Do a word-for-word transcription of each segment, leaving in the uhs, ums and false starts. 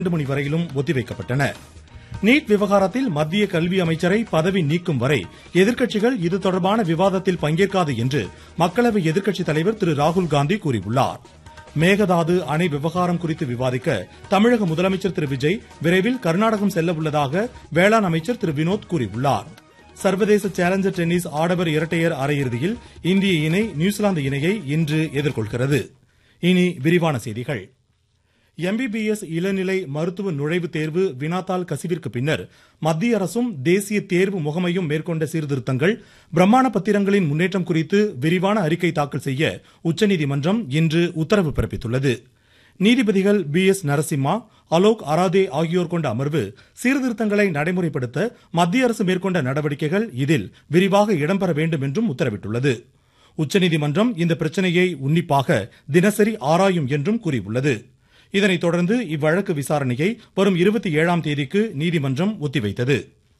இரண்டு மணி வரையிலும் ஒத்திவைக்கப்பட்டன. நீட் விவகாரத்தில் மத்திய கல்வி அமைச்சரை பதவி நீக்கும் வரை எதிர்க்கட்சிகள் இது தொடர்பான விவாதத்தில் பங்கேற்காது என்று மக்களவை எதிர்க்கட்சித் தலைவர் திரு ராகுல்காந்தி கூறியுள்ளார். மேகதாது அணை விவகாரம் குறித்து விவாதிக்க தமிழக முதலமைச்சர் திரு விஜய் விரைவில் கர்நாடகம் செல்ல உள்ளதாக வேளாண் அமைச்சர் திரு வினோத் கூறியுள்ளார். சர்வதேச சேலஞ்சர் டென்னிஸ் ஆடவர் இரட்டையர் அரையிறுதியில் இந்திய இணை நியூசிலாந்து இணையை இன்று எதிர்கொள்கிறது. இனி விரிவான செய்திகள். எம்பிபிஎஸ் இளநிலை மருத்துவ நுழைவுத் தேர்வு வினாத்தாள் கசிவிற்கு பின்னர் மத்திய அரசும் தேசிய தேர்வு முகமையும் மேற்கொண்ட சீர்திருத்தங்கள், பிரமாண பத்திரங்களின் முன்னேற்றம் குறித்து விரிவான அறிக்கை தாக்கல் செய்ய உச்சநீதிமன்றம் இன்று உத்தரவு பிறப்பித்துள்ளது. நீதிபதிகள் பி எஸ் நரசிம்மா, அலோக் அராதே ஆகியோர் கொண்ட அமர்வு சீர்திருத்தங்களை நடைமுறைப்படுத்த மத்திய அரசு மேற்கொண்ட நடவடிக்கைகள் இதில் விரிவாக இடம்பெற வேண்டும் என்றும் உத்தரவிட்டுள்ளது. உச்சநீதிமன்றம் இந்த பிரச்சனையை உன்னிப்பாக தினசரி ஆராயும் என்றும் கூறியுள்ளது. இதனைத் தொடர்ந்து இவ்வழக்கு விசாரணையை வரும் இருபத்தி ஏழாம் தேதிக்கு நீதிமன்றம் ஒத்திவைத்தது.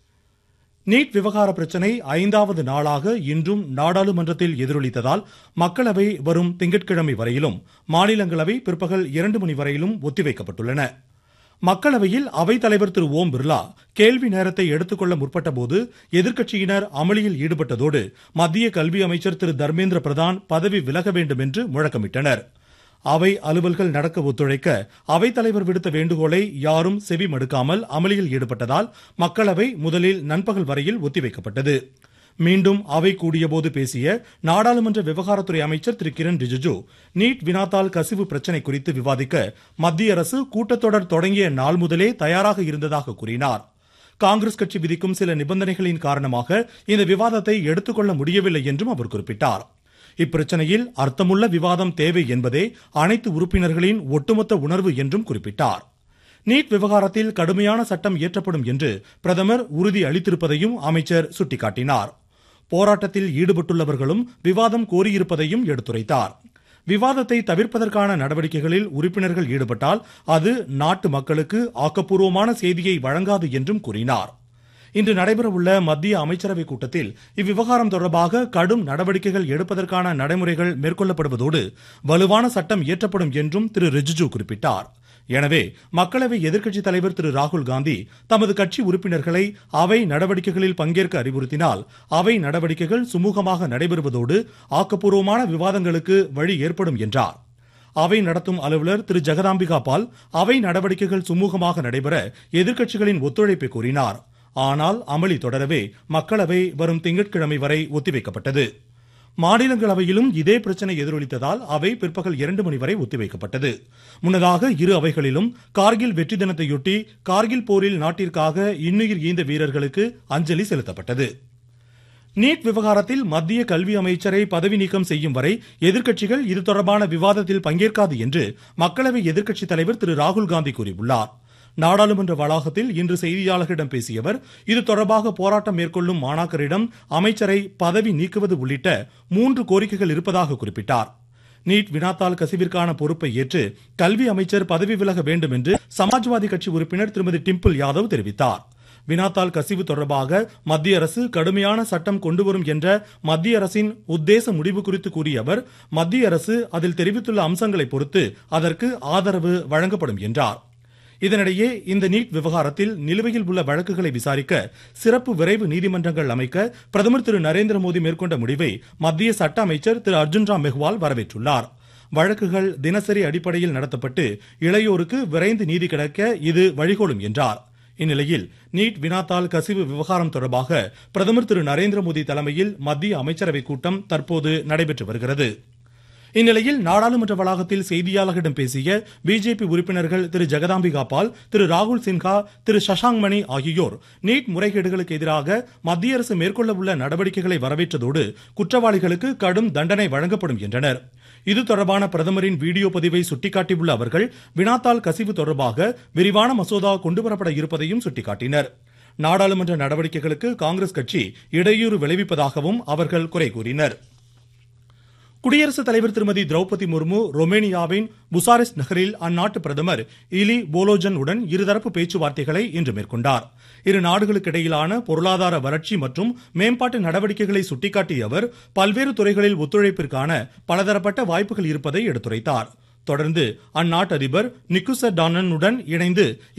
நீட் விவகார பிரச்சனை ஐந்தாவது நாளாக இன்றும் நாடாளுமன்றத்தில் எதிரொலித்ததால் மக்களவை வரும் திங்கட்கிழமை வரையிலும், மாநிலங்களவை பிற்பகல் இரண்டு மணி வரையிலும் ஒத்திவைக்கப்பட்டுள்ளன. மக்களவையில் அவைத்தலைவர் திரு ஓம் பிர்லா கேள்வி நேரத்தை எடுத்துக்கொள்ள முற்பட்டபோது எதிர்க்கட்சியினர் அமளியில் ஈடுபட்டதோடு மத்திய கல்வி அமைச்சர் திரு தர்மேந்திர பிரதான் பதவி விலக வேண்டும் என்று முழக்கமிட்டனர். அவை அலுவல்கள் நடக்க ஒத்துழைக்க அவைத்தலைவர் விடுத்த வேண்டுகோளை யாரும் செவி மடுக்காமல் அமளியில் ஈடுபட்டதால் மக்களவை முதலில் நண்பகல் வரையில் ஒத்திவைக்கப்பட்டது. மீண்டும் அவை கூடியபோது பேசிய நாடாளுமன்ற விவகாரத்துறை அமைச்சர் திரு கிரண் ரிஜிஜு, நீட் வினாத்தாள் கசிவு பிரச்சனை குறித்து விவாதிக்க மத்திய அரசு கூட்டத்தொடர் தொடங்கிய நாள் முதலே தயாராக இருந்ததாக கூறினார். காங்கிரஸ் கட்சி விதிக்கும் சில நிபந்தனைகளின் காரணமாக இந்த விவாதத்தை எடுத்துக்கொள்ள முடியவில்லை என்றும் அவர் குறிப்பிட்டார். இப்பிரச்சனையில் அர்த்தமுள்ள விவாதம் தேவை என்பதே அனைத்து உறுப்பினர்களின் ஒட்டுமொத்த உணர்வு என்றும் குறிப்பிட்டார். நீட் விவகாரத்தில் கடுமையான சட்டம் இயற்றப்படும் என்று பிரதமர் உறுதி அளித்திருப்பதையும் அமைச்சர் சுட்டிக்காட்டினார். போராட்டத்தில் ஈடுபட்டுள்ளவர்களும் விவாதம் கோரியிருப்பதையும் எடுத்துரைத்தார். விவாதத்தை தவிர்ப்பதற்கான நடவடிக்கைகளில் உறுப்பினர்கள் ஈடுபட்டால் அது நாட்டு மக்களுக்கு ஆக்கப்பூர்வமான செய்தியை வழங்காது என்றும் கூறினார். இன்று நடைபெறவுள்ள மத்திய அமைச்சரவை கூட்டத்தில் இவ்விவகாரம் தொடர்பாக கடும் நடவடிக்கைகள் எடுப்பதற்கான நடைமுறைகள் மேற்கொள்ளப்படுவதோடு வலுவான சட்டம் இயற்றப்படும் என்றும் திரு ரிஜிஜு குறிப்பிட்டார். எனவே மக்களவை எதிர்க்கட்சித் தலைவர் திரு ராகுல்காந்தி தமது கட்சி உறுப்பினர்களை அவை நடவடிக்கைகளில் பங்கேற்க அறிவுறுத்தினால் அவை நடவடிக்கைகள் சுமூகமாக நடைபெறுவதோடு ஆக்கப்பூர்வமான விவாதங்களுக்கு வழி ஏற்படும் என்றார். அவை நடத்தும் அலுவலர் திரு ஜெகதாம்பிகா பால் அவை நடவடிக்கைகள் சுமூகமாக நடைபெற எதிர்க்கட்சிகளின் ஒத்துழைப்பை கோரினார். ஆனால் அமளி தொடரவே மக்களவை வரும் திங்கட்கிழமை வரை ஒத்திவைக்கப்பட்டது. மாநிலங்களவையிலும் இதே பிரச்சனை எதிரொலித்ததால் அவை பிற்பகல் இரண்டு மணி வரை ஒத்திவைக்கப்பட்டது. முன்னதாக இரு அவைகளிலும் கார்கில் வெற்றி தினத்தையொட்டி கார்கில் போரில் நாட்டிற்காக இன்னுயிர் ஈந்த வீரர்களுக்கு அஞ்சலி செலுத்தப்பட்டது. நீட் விவகாரத்தில் மத்திய கல்வி அமைச்சரை பதவி நீக்கம் செய்யும் வரை எதிர்க்கட்சிகள் இது தொடர்பான விவாதத்தில் பங்கேற்காது என்று மக்களவை எதிர்க்கட்சித் தலைவர் திரு ராகுல்காந்தி கூறியுள்ளார். நாடாளுமன்ற வளாகத்தில் இன்று செய்தியாளர்களிடம் பேசிய அவர், இது தொடர்பாக போராட்டம் மேற்கொள்ளும் மாணாக்கரிடம் அமைச்சரை பதவி நீக்குவது உள்ளிட்ட மூன்று கோரிக்கைகள் இருப்பதாக குறிப்பிட்டார். நீட் வினாத்தாள் கசிவிற்கான பொறுப்பை ஏற்று கல்வி அமைச்சர் பதவி விலக வேண்டும் என்று சமாஜ்வாதி கட்சி உறுப்பினர் திருமதி டிம்பிள் யாதவ் தெரிவித்தார். வினாத்தாள் கசிவு தொடர்பாக மத்திய அரசு கடுமையான சட்டம் கொண்டுவரும் என்ற மத்திய அரசின் உத்தேச முடிவு குறித்து கூறிய அவர், மத்திய அரசு அதில் தெரிவித்துள்ள அம்சங்களை பொறுத்து அதற்கு ஆதரவு வழங்கப்படும் என்றார். இதனிடையே இந்த நீட் விவகாரத்தில் நிலுவையில் உள்ள வழக்குகளை விசாரிக்க சிறப்பு விரைவு நீதிமன்றங்கள் அமைக்க பிரதமர் திரு நரேந்திர மோடி மேற்கொண்ட முடிவை மத்திய சட்ட அமைச்சர் திரு அர்ஜுன் ராம் மெஹ்வால் வரவேற்றுள்ளார். வழக்குகள் தினசரி அடிப்படையில் நடத்தப்பட்டு இளையோருக்கு விரைந்து நீதி கிடைக்க இது வழிகோலும் என்றார். இந்நிலையில் நீட் வினாத்தாள் கசிவு விவகாரம் தொடர்பாக பிரதமர் திரு நரேந்திர மோடி தலைமையில் மத்திய அமைச்சரவை கூட்டம் தற்போது நடைபெற்று வருகிறது. இந்நிலையில் நாடாளுமன்ற வளாகத்தில் செய்தியாளர்களிடம் பேசிய பிஜேபி உறுப்பினர்கள் திரு ஜெகதாம்பிகா பால், திரு ராகுல் சின்ஹா, திரு சஷாங்க் மணி ஆகியோர் நீட் முறைகேடுகளுக்கு எதிராக மத்திய அரசு மேற்கொள்ள உள்ள நடவடிக்கைகளை வரவேற்றதோடு குற்றவாளிகளுக்கு கடும் தண்டனை வழங்கப்படும் என்றனர். இது தொடர்பான பிரதமரின் வீடியோ பதிவை சுட்டிக்காட்டியுள்ள அவர்கள், வினாத்தாள் கசிவு தொடர்பாக விரிவான மசோதா கொண்டுவரப்பட இருப்பதையும் சுட்டிக்காட்டினர். நாடாளுமன்ற நடவடிக்கைகளுக்கு காங்கிரஸ் கட்சி இடையூறு விளைவிப்பதாகவும் அவர்கள் குறை கூறினர். குடியரசுத் தலைவர் திருமதி திரௌபதி முர்மு ரொமேனியாவின் புசாரெஸ்ட் நகரில் அந்நாட்டு பிரதமர் இலி போலோஜன் உடன் இருதரப்பு பேச்சுவார்த்தைகளை இன்று மேற்கொண்டார். இரு நாடுகளுக்கு இடையிலான பொருளாதார வளர்ச்சி மற்றும் மேம்பாட்டு நடவடிக்கைகளை சுட்டிக்காட்டிய அவர், பல்வேறு துறைகளில் ஒத்துழைப்பிற்கான பலதரப்பட்ட வாய்ப்புகள் இருப்பதை எடுத்துரைத்தார். தொடர்ந்து அந்நாட்டு அதிபர் நிக்குசர் டானனுடன் இணைந்து